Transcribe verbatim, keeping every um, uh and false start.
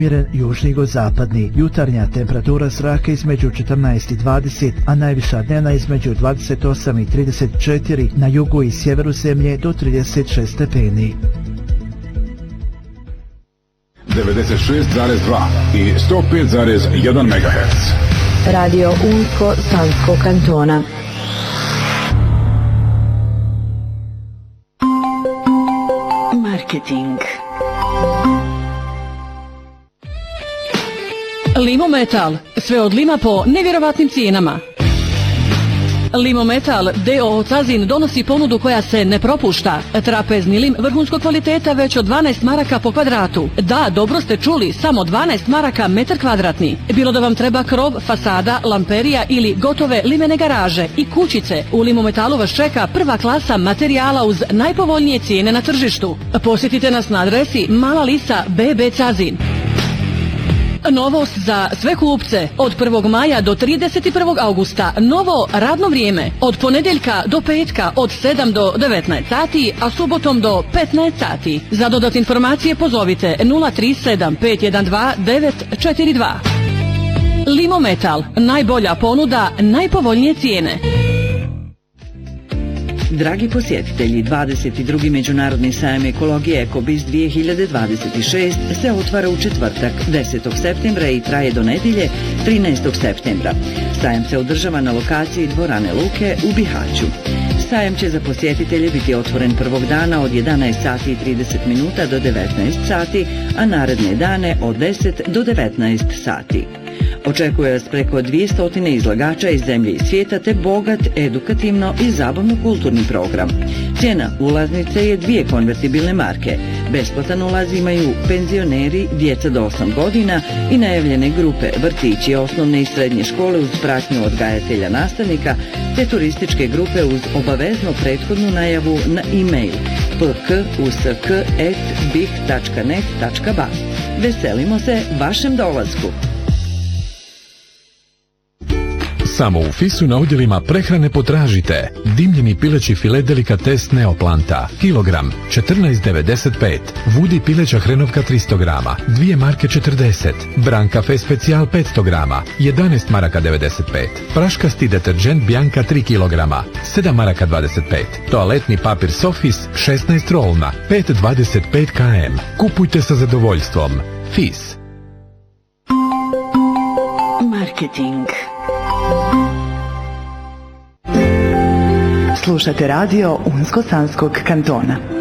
Miren južni-zapadni, jutarnja temperatura zraka između četrnaest i dvadeset, a najviša dnevna između dvadeset osam i trideset četiri, na jugu i sjeveru zemlje do trideset šest stepeni. devedeset šest zarez dva i sto pet zarez jedan megaherc. Radio Unsko-Sanskog kantona. Marketing. Limometal, sve od lima po nevjerovatnim cijenama. Limometal D O O Cazin donosi ponudu koja se ne propušta. Trapezni lim vrhunskog kvaliteta već od dvanaest maraka po kvadratu. Da, dobro ste čuli, samo dvanaest maraka metar kvadratni. Bilo da vam treba krov, fasada, lamperija ili gotove limene garaže i kućice, u Limometalu vas čeka prva klasa materijala uz najpovoljnije cijene na tržištu. Posjetite nas na adresi Mala Lisa B B Cazin. Novost za sve kupce. Od prvog maja do trideset prvog augusta novo radno vrijeme. Od ponedjeljka do petka od sedam do devetnaest sati, a subotom do petnaest sati. Za dodatne informacije pozovite nula tri sedam pet jedan dva devet četiri dva. Limometal. Najbolja ponuda, najpovoljnije cijene. Dragi posjetitelji, dvadeset drugi Međunarodni sajam ekologije EkoBiz dvije hiljade dvadeset šest se otvara u četvrtak, desetog septembra i traje do nedjelje, trinaestog septembra. Sajam se održava na lokaciji Dvorane Luke u Bihaću. Sajam će za posjetitelje biti otvoren prvog dana od jedanaest sati i trideset minuta do devetnaest sati, a naredne dane od deset do devetnaest sati. Očekuje vas preko dvjesto izlagača iz zemlje i svijeta te bogat, edukativno i zabavno-kulturni program. Cijena ulaznice je dvije konvertibilne marke. Besplatan ulaz imaju penzioneri, djeca do osam godina i najavljene grupe, vrtići, osnovne i srednje škole uz pratnju odgajatelja nastavnika te turističke grupe uz obavezno prethodnu najavu na e-mail p k u s k at bih tačka net tačka ba. Veselimo se vašem dolasku! Samo u Fisu na odjelima prehrane potražite dimljeni pileći filet delikates Neoplanta, kilogram, četrnaest devedeset pet, Vudi pileća hrenovka tristo grama, dvije marke četrdeset, Brancafe specijal petsto grama, jedanaest maraka devedeset pet, praškasti deterđent Bianca tri kilograma, sedam maraka dvadeset pet, toaletni papir Sofis šesnaest rolna, pet dvadeset pet kilograma. Kupujte sa zadovoljstvom. Fis. Marketing. Slušate radio Unsko-Sanskog kantona.